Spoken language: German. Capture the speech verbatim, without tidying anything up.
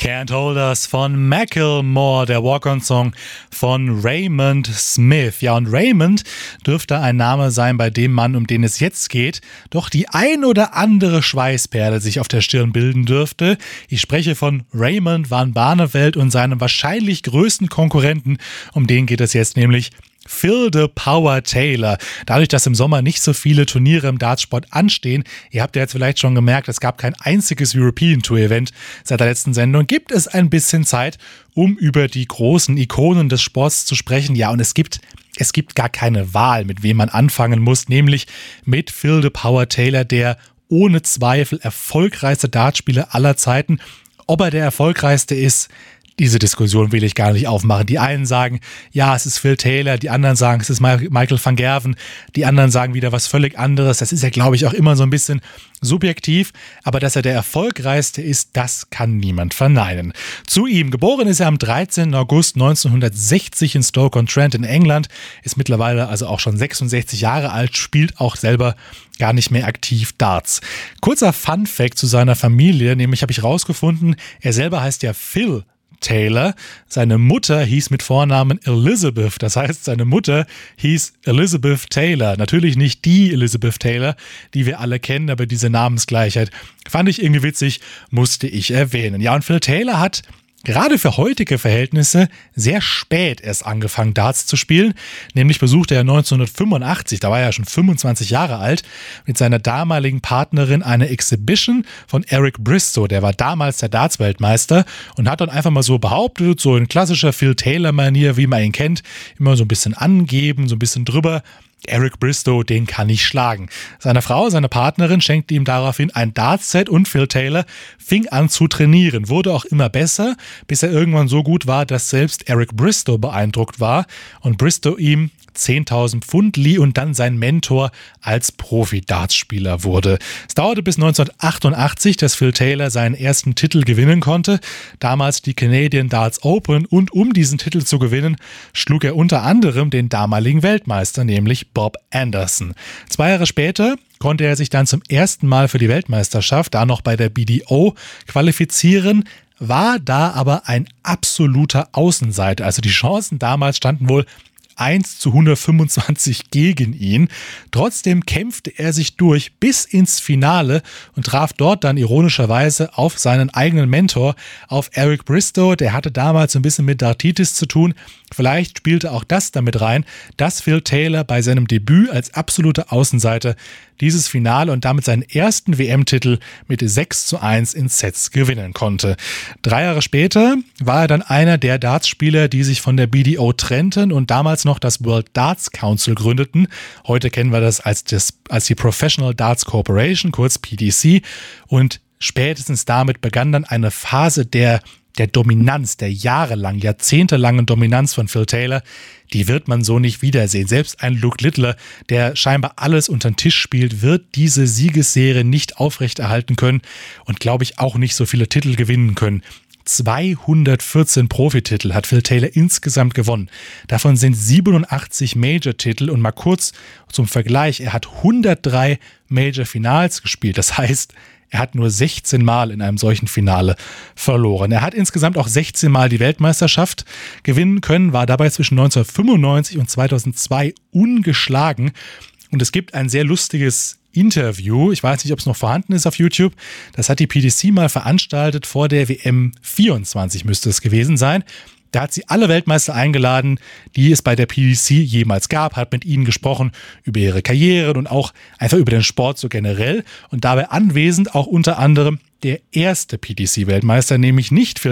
Can't Hold Us von Macklemore, der Walk-on-Song von Raymond Smith. Ja, und Raymond dürfte ein Name sein bei dem Mann, um den es jetzt geht, doch die ein oder andere Schweißperle sich auf der Stirn bilden dürfte. Ich spreche von Raymond van Barneveld und seinem wahrscheinlich größten Konkurrenten, um den geht es jetzt nämlich. Phil the Power Taylor. Dadurch, dass im Sommer nicht so viele Turniere im Dartsport anstehen, ihr habt ja jetzt vielleicht schon gemerkt, es gab kein einziges European Tour Event seit der letzten Sendung, gibt es ein bisschen Zeit, um über die großen Ikonen des Sports zu sprechen. Ja, und es gibt, es gibt gar keine Wahl, mit wem man anfangen muss, nämlich mit Phil the Power Taylor, der ohne Zweifel erfolgreichste Dartspieler aller Zeiten. Ob er der erfolgreichste ist, diese Diskussion will ich gar nicht aufmachen. Die einen sagen, ja, es ist Phil Taylor, die anderen sagen, es ist Michael van Gerwen, die anderen sagen wieder was völlig anderes. Das ist ja, glaube ich, auch immer so ein bisschen subjektiv, aber dass er der erfolgreichste ist, das kann niemand verneinen. Zu ihm, geboren ist er am dreizehnten August neunzehnhundertsechzig in Stoke-on-Trent in England, ist mittlerweile also auch schon sechsundsechzig Jahre alt, spielt auch selber gar nicht mehr aktiv Darts. Kurzer Fun-Fact zu seiner Familie, nämlich habe ich rausgefunden, er selber heißt ja Phil Taylor. Seine Mutter hieß mit Vornamen Elizabeth. Das heißt, seine Mutter hieß Elizabeth Taylor. Natürlich nicht die Elizabeth Taylor, die wir alle kennen, aber diese Namensgleichheit fand ich irgendwie witzig, musste ich erwähnen. Ja, und Phil Taylor hat gerade für heutige Verhältnisse sehr spät erst angefangen, Darts zu spielen. Nämlich besuchte er neunzehnhundertfünfundachtzig, da war er ja schon fünfundzwanzig Jahre alt, mit seiner damaligen Partnerin eine Exhibition von Eric Bristow. Der war damals der Darts-Weltmeister und hat dann einfach mal so behauptet, so in klassischer Phil Taylor-Manier, wie man ihn kennt, immer so ein bisschen angeben, so ein bisschen drüber. Eric Bristow, den kann ich schlagen. Seine Frau, seine Partnerin, schenkte ihm daraufhin ein Dartset und Phil Taylor fing an zu trainieren, wurde auch immer besser, bis er irgendwann so gut war, dass selbst Eric Bristow beeindruckt war und Bristow ihm zehntausend Pfund lieh und dann sein Mentor als Profi-Dartspieler wurde. Es dauerte bis neunzehnhundertachtundachtzig, dass Phil Taylor seinen ersten Titel gewinnen konnte, damals die Canadian Darts Open, und um diesen Titel zu gewinnen, schlug er unter anderem den damaligen Weltmeister, nämlich Bob Anderson. Zwei Jahre später konnte er sich dann zum ersten Mal für die Weltmeisterschaft, da noch bei der B D O, qualifizieren, war da aber ein absoluter Außenseiter. Also die Chancen damals standen wohl eins zu hundertfünfundzwanzig gegen ihn. Trotzdem kämpfte er sich durch bis ins Finale und traf dort dann ironischerweise auf seinen eigenen Mentor, auf Eric Bristow. Der hatte damals ein bisschen mit Dartitis zu tun. Vielleicht spielte auch das damit rein, dass Phil Taylor bei seinem Debüt als absoluter Außenseiter dieses Finale und damit seinen ersten W M-Titel mit sechs zu eins in Sets gewinnen konnte. Drei Jahre später war er dann einer der Dartspieler, die sich von der B D O trennten und damals noch das World Darts Council gründeten. Heute kennen wir das als, das, als die Professional Darts Corporation, kurz P D C. Und spätestens damit begann dann eine Phase der der Dominanz, der jahrelang, jahrzehntelangen Dominanz von Phil Taylor, die wird man so nicht wiedersehen. Selbst ein Luke Littler, der scheinbar alles unter den Tisch spielt, wird diese Siegesserie nicht aufrechterhalten können und, glaube ich, auch nicht so viele Titel gewinnen können. zweihundertvierzehn Profititel hat Phil Taylor insgesamt gewonnen. Davon sind siebenundachtzig Major-Titel und mal kurz zum Vergleich, er hat hundertdrei Major-Finals gespielt. Das heißt, er hat nur sechzehn Mal in einem solchen Finale verloren. Er hat insgesamt auch sechzehn Mal die Weltmeisterschaft gewinnen können, war dabei zwischen neunzehnhundertfünfundneunzig und zweitausendzwei ungeschlagen. Und es gibt ein sehr lustiges Interview, ich weiß nicht, ob es noch vorhanden ist auf YouTube, das hat die P D C mal veranstaltet vor der W M vierundzwanzig müsste es gewesen sein. Da hat sie alle Weltmeister eingeladen, die es bei der P D C jemals gab, hat mit ihnen gesprochen über ihre Karrieren und auch einfach über den Sport so generell. Und dabei anwesend auch unter anderem der erste P D C-Weltmeister, nämlich nicht Phil